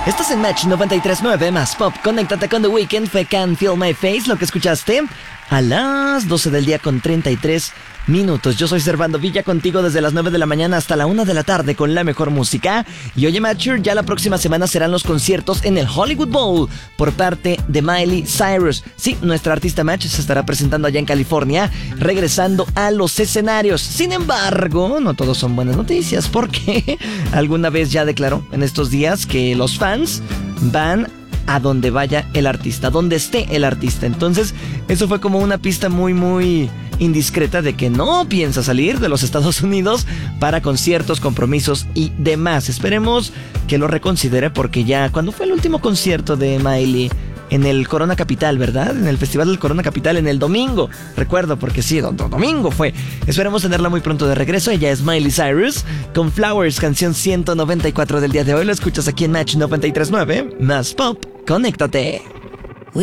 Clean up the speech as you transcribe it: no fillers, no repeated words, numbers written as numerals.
Estás en Match 93.9 más Pop. Conéctate con The Weeknd. Fue Can't Feel My Face, lo que escuchaste a las 12 del día con 33 minutos. Yo soy Servando Villa, contigo desde las 9 de la mañana hasta la 1 de la tarde con la mejor música. Y oye, Matcher, ya la próxima semana serán los conciertos en el Hollywood Bowl por parte de Miley Cyrus. Sí, nuestra artista Match se estará presentando allá en California, regresando a los escenarios. Sin embargo, no todos son buenas noticias, porque alguna vez ya declaró en estos días que los fans van a donde vaya el artista, donde esté el artista. Entonces, eso fue como una pista muy indiscreta de que no piensa salir de los Estados Unidos para conciertos, compromisos y demás. Esperemos que lo reconsidere, porque ya, ¿cuándo fue el último concierto de Miley? En el Corona Capital, ¿verdad? En el Festival del Corona Capital, en el domingo. Recuerdo, porque sí, domingo fue. Esperemos tenerla muy pronto de regreso. Ella es Miley Cyrus con Flowers, canción 194 del día de hoy. Lo escuchas aquí en Match 93.9 más Pop. Conéctate.